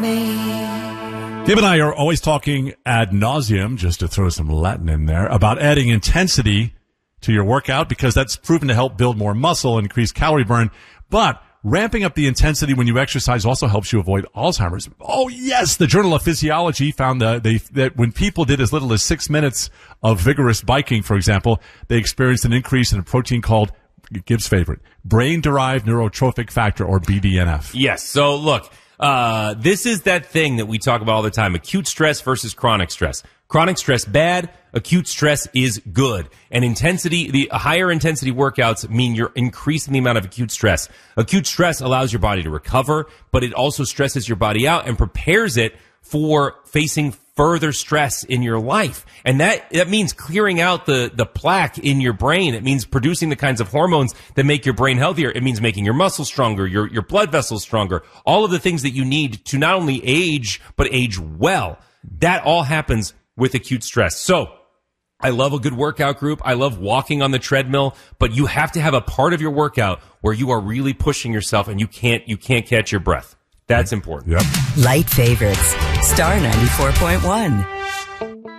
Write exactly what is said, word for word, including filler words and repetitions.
Kim and I are always talking ad nauseum, just to throw some Latin in there, about adding intensity to your workout because that's proven to help build more muscle and increase calorie burn. But ramping up the intensity when you exercise also helps you avoid Alzheimer's. Oh, yes. The Journal of Physiology found that, they, that when people did as little as six minutes of vigorous biking, for example, they experienced an increase in a protein called, Gibbs' favorite, brain-derived neurotrophic factor, or B D N F. Yes. So, look. Uh, this is that thing that we talk about all the time, acute stress versus chronic stress. Chronic stress, bad. Acute stress is good. And intensity, the higher intensity workouts mean you're increasing the amount of acute stress. Acute stress allows your body to recover, but it also stresses your body out and prepares it for facing further stress in your life. And that, that means clearing out the, the plaque in your brain. It means producing the kinds of hormones that make your brain healthier. It means making your muscles stronger, your, your blood vessels stronger, all of the things that you need to not only age, but age well. That all happens with acute stress. So, I love a good workout group. I love walking on the treadmill, but you have to have a part of your workout where you are really pushing yourself and you can't, you can't catch your breath. That's important. Yep. Light favorites. Star ninety-four point one.